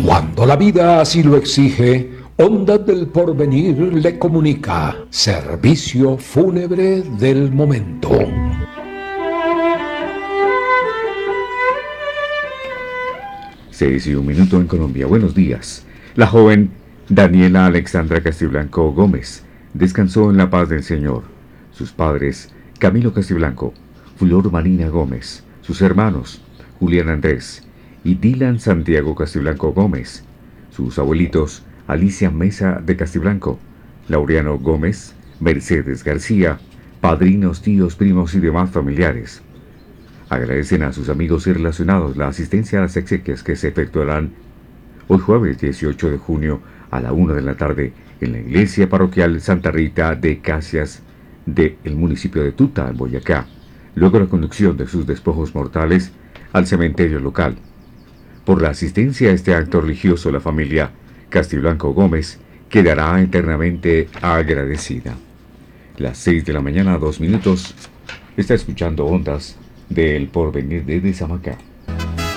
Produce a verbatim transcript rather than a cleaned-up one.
Cuando la vida así lo exige, Ondas del Porvenir le comunica servicio fúnebre del momento. Seis y un minuto en Colombia. Buenos días. La joven Daniela Alexandra Castiblanco Gómez descansó en la paz del Señor. Sus padres, Camilo Castiblanco, Flor Marina Gómez, sus hermanos, Julián Andrés y Dylan Santiago Castiblanco Gómez, sus abuelitos, Alicia Mesa de Castiblanco, Laureano Gómez, Mercedes García, padrinos, tíos, primos y demás familiares. Agradecen a sus amigos y relacionados la asistencia a las exequias que se efectuarán hoy jueves dieciocho de junio a la una de la tarde en la iglesia parroquial Santa Rita de Casias del municipio de Tuta, en Boyacá, luego la conducción de sus despojos mortales al cementerio local. Por la asistencia a este acto religioso, la familia Castiblanco Gómez quedará eternamente agradecida. Las seis de la mañana, dos minutos, está escuchando Ondas del Porvenir desde Samacá.